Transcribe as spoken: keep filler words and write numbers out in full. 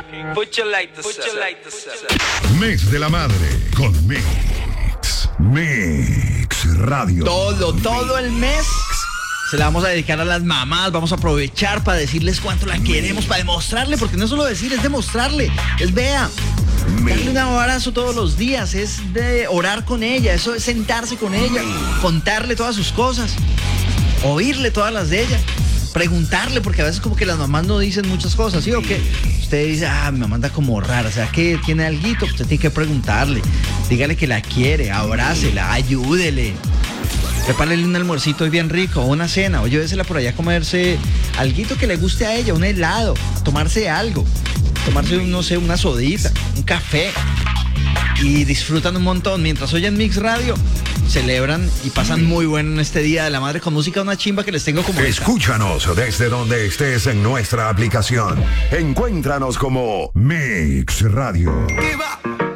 Put your lighters up. Mes de la Madre con Mix. Mix Radio. Todo, todo el mes se la vamos a dedicar a las mamás. Vamos a aprovechar para decirles cuánto la queremos, para demostrarle, porque no es solo decir, es demostrarle. Es vea, darle un abrazo todos los días, es de orar con ella, eso es sentarse con ella, contarle todas sus cosas, oírle todas las de ella, preguntarle, porque a veces como que las mamás no dicen muchas cosas, ¿sí o qué? Usted dice, ah, mi mamá anda como rara, o sea, que tiene alguito, usted tiene que preguntarle, dígale que la quiere, abrácela, ayúdele. Prepárale un almuercito hoy bien rico, o una cena, o llévesela por allá a comerse alguito que le guste a ella, un helado, tomarse algo, tomarse, no sé, una sodita, un café, y disfrutan un montón. Mientras oyen Mix Radio, celebran y pasan muy bueno en este Día de la Madre con música, una chimba que les tengo como esta. Escúchanos desde donde estés en nuestra aplicación. Encuéntranos como Mix Radio. ¿Qué va?